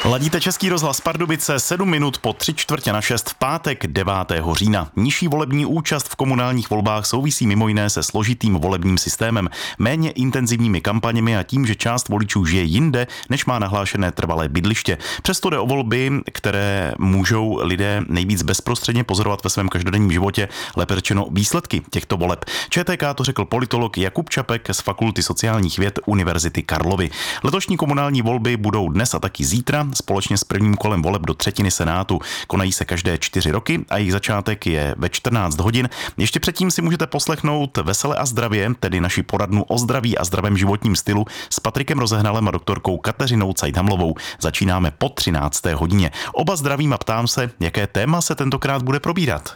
Ladíte Český rozhlas Pardubice, 7 minut po 5:45 v pátek 9. října. Nižší volební účast v komunálních volbách souvisí mimo jiné se složitým volebním systémem, méně intenzivními kampaněmi a tím, že část voličů žije jinde, než má nahlášené trvalé bydliště. Přesto jde o volby, které můžou lidé nejvíc bezprostředně pozorovat ve svém každodenním životě, lépe řečeno výsledky těchto voleb. ČTK to řekl politolog Jakub Čapek z Fakulty sociálních věd Univerzity Karlovy. Letošní komunální volby budou dnes a taky zítra společně s prvním kolem voleb do třetiny Senátu. Konají se každé 4 roky a jejich začátek je ve 14 hodin. Ještě předtím si můžete poslechnout Vesele a zdravě, tedy naši poradnu o zdraví a zdravém životním stylu s Patrikem Rozehnalem a doktorkou Kateřinou Cajthamlovou. Začínáme po 13. hodině. Oba zdravím a ptám se, jaké téma se tentokrát bude probírat.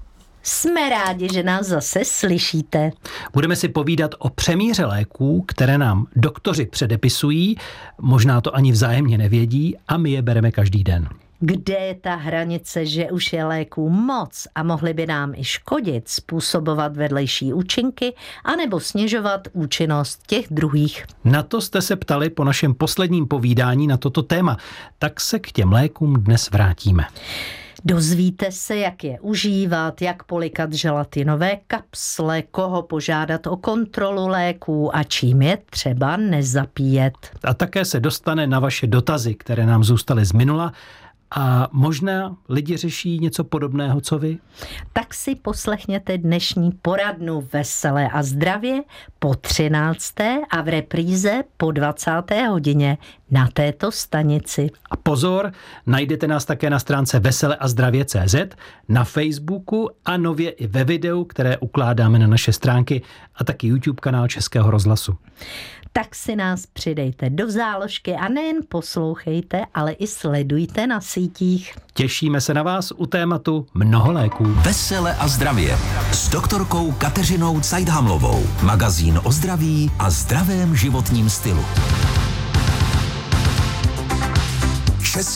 Jsme rádi, že nás zase slyšíte. Budeme si povídat o přemíře léků, které nám doktoři předepisují, možná to ani vzájemně nevědí a my je bereme každý den. Kde je ta hranice, že už je léků moc a mohly by nám i škodit, způsobovat vedlejší účinky anebo snižovat účinnost těch druhých? Na to jste se ptali po našem posledním povídání na toto téma, tak se k těm lékům dnes vrátíme. Dozvíte se, jak je užívat, jak polikat želatinové kapsle, koho požádat o kontrolu léků a čím je třeba nezapíjet. A také se dostane na vaše dotazy, které nám zůstaly z minula. A možná lidi řeší něco podobného, co vy? Tak si poslechněte dnešní poradnu Veselé a zdravě po 13. a v repríze po 20. hodině na této stanici. A pozor, najdete nás také na stránce veseleazdravě.cz, na Facebooku a nově i ve videu, které ukládáme na naše stránky a taky YouTube kanál Českého rozhlasu. Tak si nás přidejte do záložky a nejen poslouchejte, ale i sledujte na sítích. Těšíme se na vás u tématu Mnoho léků. Vesele a zdravě s doktorkou Kateřinou Cajthamlovou. Magazín o zdraví a zdravém životním stylu.